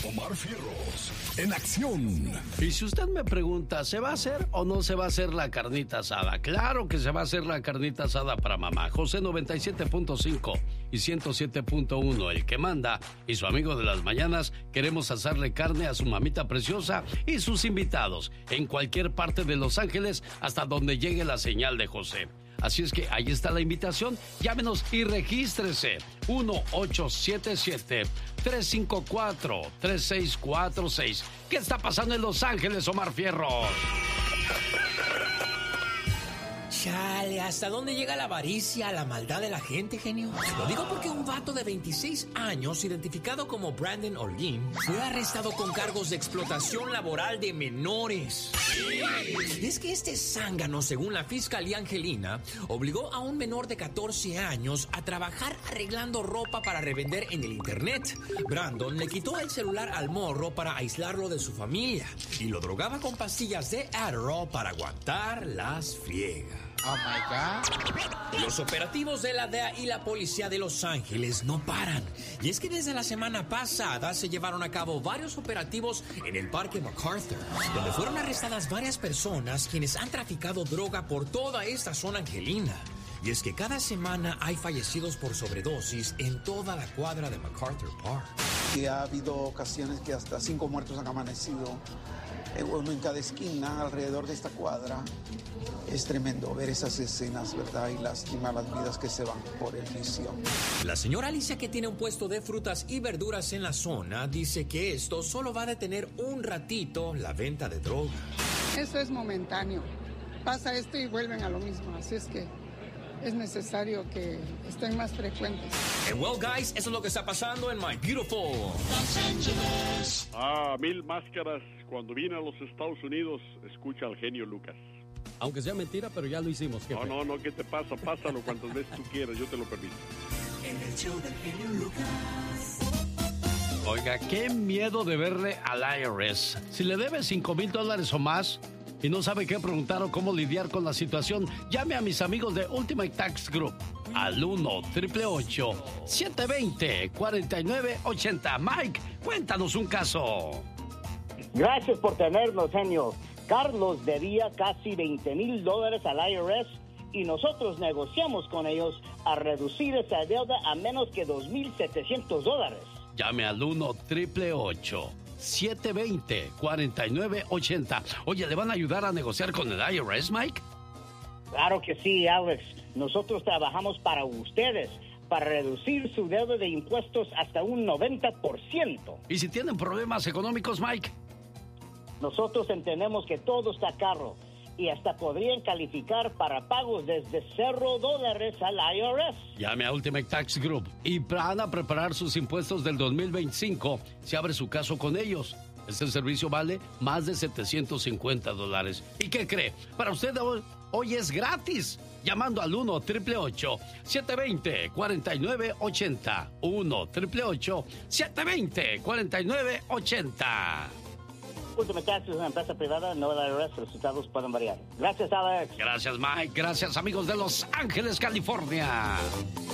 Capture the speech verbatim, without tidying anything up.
Omar Fierros, en acción. Y si usted me pregunta, ¿se va a hacer o no se va a hacer la carnita asada? Claro que se va a hacer la carnita asada para mamá. José noventa y siete punto cinco y ciento siete punto uno, el que manda, y su amigo de las mañanas, queremos asarle carne a su mamita preciosa y sus invitados en cualquier parte de Los Ángeles hasta donde llegue la señal de José. Así es que ahí está la invitación. Llámenos y regístrese. uno ocho siete siete, tres cinco cuatro, tres seis cuatro seis. ¿Qué está pasando en Los Ángeles, Omar Fierros? Chale, ¿hasta dónde llega la avaricia, la maldad de la gente, genio? Lo digo porque un vato de veintiséis años, identificado como Brandon Orlean, fue arrestado con cargos de explotación laboral de menores. Es que este zángano, según la fiscalía angelina, obligó a un menor de catorce años a trabajar arreglando ropa para revender en el internet. Brandon le quitó el celular al morro para aislarlo de su familia y lo drogaba con pastillas de Adderall para aguantar las friegas. Oh my God. Los operativos de la D E A y la policía de Los Ángeles no paran. Y es que desde la semana pasada se llevaron a cabo varios operativos en el Parque MacArthur, donde fueron arrestadas varias personas quienes han traficado droga por toda esta zona angelina. Y es que cada semana hay fallecidos por sobredosis en toda la cuadra de MacArthur Park. Y ha habido ocasiones que hasta cinco muertos han amanecido, uno en cada esquina alrededor de esta cuadra. Es tremendo ver esas escenas, ¿verdad? Y lastimar las vidas que se van por el vicio. La señora Alicia, que tiene un puesto de frutas y verduras en la zona, dice que esto solo va a detener un ratito la venta de droga. Eso es momentáneo. Pasa esto y vuelven a lo mismo. Así es que es necesario que estén más frecuentes. And well, guys, eso es lo que está pasando en My Beautiful Los Angeles. Ah, mil máscaras. Cuando vine a los Estados Unidos, escucha al genio Lucas. Aunque sea mentira, pero ya lo hicimos, jefe. No, no, no, ¿qué te pasa? Pásalo cuantas veces tú quieras, yo te lo permito. En el show del genio Lucas. Oiga, qué miedo de verle al I R S. Si le debe cinco mil dólares o más y no sabe qué preguntar o cómo lidiar con la situación, llame a mis amigos de Ultimate Tax Group al uno, ocho ocho ocho, siete dos cero, cuatro nueve ocho cero. Mike, cuéntanos un caso. Gracias por tenernos, genio. Carlos debía casi veinte mil dólares al I R S y nosotros negociamos con ellos a reducir esa deuda a menos que dos mil setecientos dólares. Llame al uno, ocho ocho ocho, siete dos cero, cuatro nueve ocho cero. Oye, ¿le van a ayudar a negociar con el I R S, Mike? Claro que sí, Alex. Nosotros trabajamos para ustedes, para reducir su deuda de impuestos hasta un noventa por ciento. ¿Y si tienen problemas económicos, Mike? Nosotros entendemos que todo está caro y hasta podrían calificar para pagos desde cero dólares al I R S. Llame a Ultimate Tax Group y van a preparar sus impuestos del dos mil veinticinco si abre su caso con ellos. Este servicio vale más de setecientos cincuenta dólares. ¿Y qué cree? Para usted hoy, hoy es gratis. Llamando al uno, ocho ocho ocho, siete dos cero, cuatro nueve ocho cero. uno, ocho ocho ocho, siete dos cero, cuatro nueve ocho cero. Ultimate Tax es una empresa privada, no el I R S. Los resultados pueden variar. Gracias, Alex. Gracias, Mike. Gracias, amigos de Los Ángeles, California.